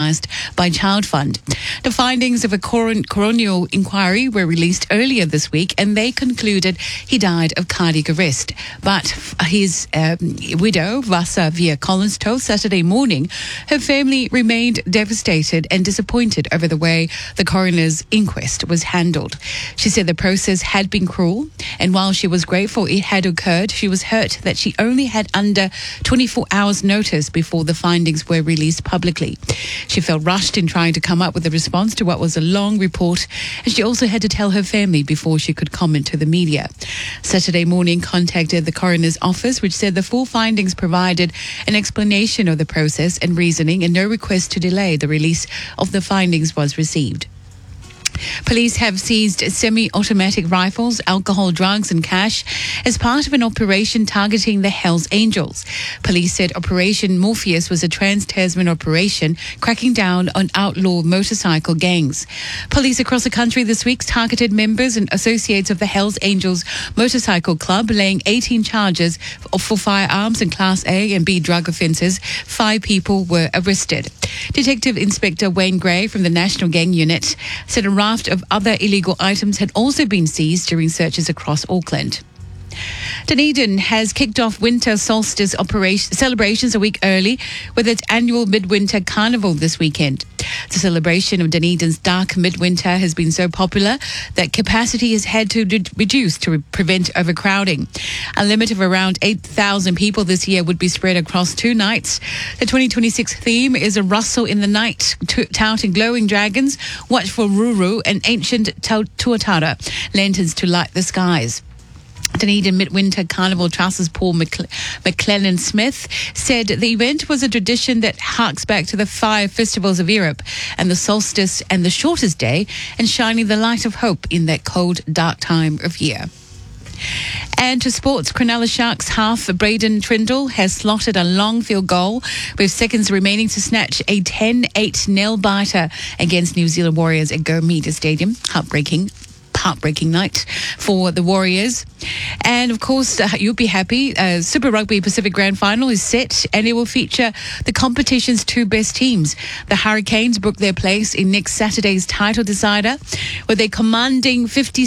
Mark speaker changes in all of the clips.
Speaker 1: organised by Child Fund. The findings of a coronial inquiry were released earlier this week, and they concluded he died of cardiac arrest. But his widow, Vasa Via Collins, told Saturday morning her family remained devastated and disappointed over the way the coroner's inquest was handled. She said the process had been cruel, and while she was grateful it had occurred, she was hurt that she only had under 24 hours notice before the findings were released publicly. She felt rushed in trying to come up with a response to what was a long report, and she also had to tell her family before she could comment to the media. Saturday morning contacted the coroner's office, which said the full findings provided an explanation of the process and reasoning, and no request to delay the release of the findings was received. Police have seized semi-automatic rifles, alcohol, drugs and cash as part of an operation targeting the Hells Angels. Police said Operation Morpheus was a trans-Tasman operation cracking down on outlaw motorcycle gangs. Police across the country this week targeted members and associates of the Hells Angels Motorcycle Club, laying 18 charges for firearms and Class A and B drug offences. 5 people were arrested. Detective Inspector Wayne Gray from the National Gang Unit said a raft of other illegal items had also been seized during searches across Auckland. Dunedin has kicked off winter solstice celebrations a week early with its annual midwinter carnival this weekend. The celebration of Dunedin's dark midwinter has been so popular that capacity has had to reduce to prevent overcrowding. A limit of around 8,000 people this year would be spread across 2 nights. The 2026 theme is a rustle in the night, touting glowing dragons, watch for Ruru and ancient Tuatara lanterns to light the skies. Dunedin Midwinter Carnival Trust's Paul McClellan Smith said the event was a tradition that harks back to the 5 festivals of Europe and the solstice and the shortest day, and shining the light of hope in that cold, dark time of year. And to sports, Cronulla Sharks half Braden Trindle has slotted a long field goal with seconds remaining to snatch a 10-8 nail-biter against New Zealand Warriors at Go Media Stadium. Heartbreaking night for the Warriors. And of course, you'll be happy. Super Rugby Pacific Grand Final is set, and it will feature the competition's 2 best teams. The Hurricanes book their place in next Saturday's title decider with a commanding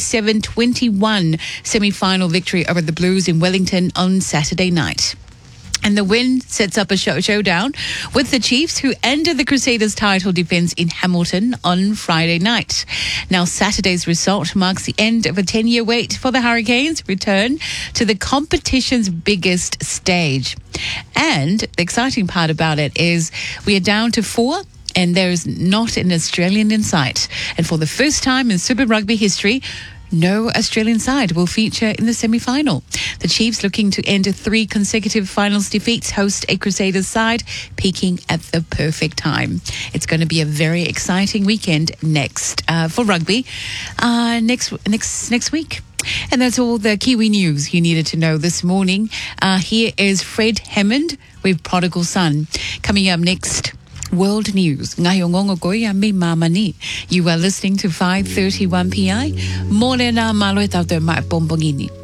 Speaker 1: 57-21 semi-final victory over the Blues in Wellington on Saturday night. And the win sets up a showdown with the Chiefs, who ended the Crusaders' title defence in Hamilton on Friday night. Now, Saturday's result marks the end of a 10-year wait for the Hurricanes' return to the competition's biggest stage. And the exciting part about it is we are down to 4, and there is not an Australian in sight. And for the first time in Super Rugby history, no Australian side will feature in the semi-final. The Chiefs, looking to end 3 consecutive finals defeats, host a Crusaders side peaking at the perfect time. It's going to be a very exciting weekend next for rugby next week. And that's all the Kiwi news you needed to know this morning. Here is Fred Hammond with Prodigal Son. Coming up next, World News. You are listening to 531 PI. Morena malo e tau te mai pompongini.